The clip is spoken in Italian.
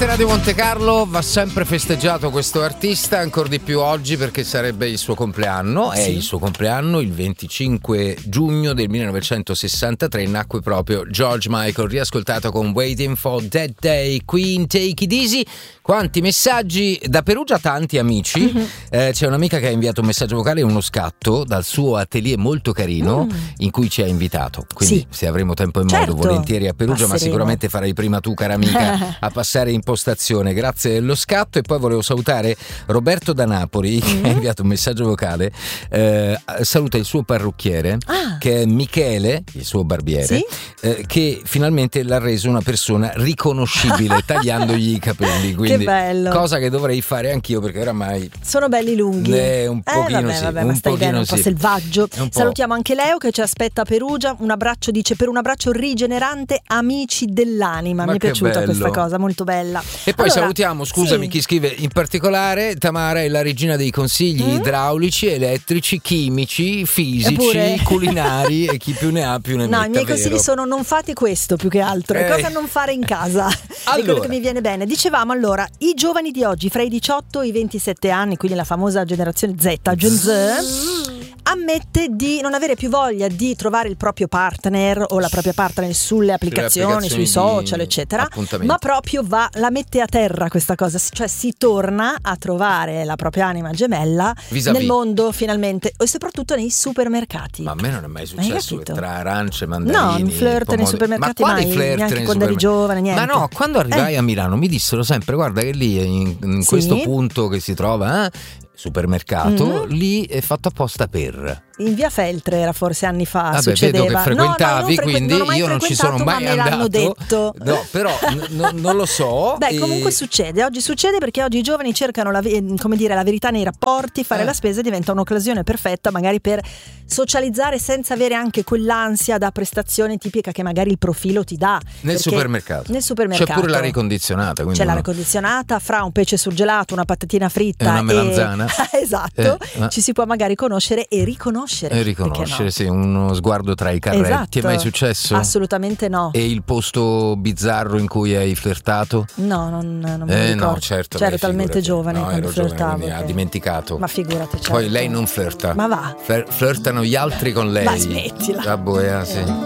Niente Radio Monte Carlo, va sempre festeggiato questo artista, ancora di più oggi perché sarebbe il suo compleanno. È il suo compleanno, il 25 giugno del 1963 nacque proprio George Michael, riascoltato con Waiting for That Day, Queen Take It Easy. Quanti messaggi da Perugia, tanti amici. C'è un'amica che ha inviato un messaggio vocale e uno scatto dal suo atelier molto carino in cui ci ha invitato, quindi se avremo tempo e modo volentieri a Perugia, ma sicuramente farai prima tu, cara amica, a passare in postazione. Grazie dello scatto. E poi volevo salutare Roberto da Napoli che ha inviato un messaggio vocale, saluta il suo parrucchiere che è Michele, il suo barbiere, che finalmente l'ha reso una persona riconoscibile tagliandogli i capelli, quindi che bello. Cosa che dovrei fare anch'io perché oramai sono belli lunghi, un pochino vabbè, ma stai bene, un po' selvaggio. Salutiamo anche Leo che ci aspetta a Perugia, un abbraccio, dice, per un abbraccio rigenerante, amici dell'anima. Mi è piaciuta questa cosa, molto bella. E poi salutiamo, scusami, chi scrive in particolare: Tamara è la regina dei consigli idraulici, elettrici, chimici, fisici, culinari e chi più ne ha più ne metta. No, i miei consigli sono: non fate questo, più che altro, cosa non fare in casa. Allora, è quello che mi viene bene. Dicevamo, allora, i giovani di oggi fra i 18 e i 27 anni, quindi la famosa generazione Z, Gen Z, ammette di non avere più voglia di trovare il proprio partner o la propria partner sulle applicazioni sui social, eccetera, ma proprio la mette a terra questa cosa, cioè si torna a trovare la propria anima gemella nel mondo finalmente, e soprattutto nei supermercati. Ma a me non è mai successo tra arance, mandarini, no, un flirt nei supermercati, ma mai, neanche quando eri giovane, niente. Ma no, quando arrivai a Milano mi dissero sempre: guarda che lì in questo punto che si trova supermercato, lì è fatto apposta per. In via Feltre era forse anni fa, succedeva. Vedo che frequentavi, quindi io non ci sono mai andato. L'hanno detto. No, però non lo so. Beh, comunque succede. Oggi succede perché oggi i giovani cercano la verità nei rapporti. Fare la spesa diventa un'occasione perfetta, magari per socializzare senza avere anche quell'ansia da prestazione tipica che magari il profilo ti dà. Nel supermercato. C'è pure l'aria condizionata. C'è l'aria condizionata, fra un pesce surgelato, una patatina fritta e una melanzana. Esatto. Ci si può magari conoscere e riconoscere. Sì, uno sguardo tra i carretti. Esatto. Ti è mai successo? Assolutamente no. E il posto bizzarro in cui hai flirtato? No, non me lo ricordo. No, certo. Ero talmente giovane quando flirtavo. Ha dimenticato. Ma figurati, certo. Poi lei non flirta. Ma va. Flirtano gli altri con lei. Ma smettila. La boia, sì.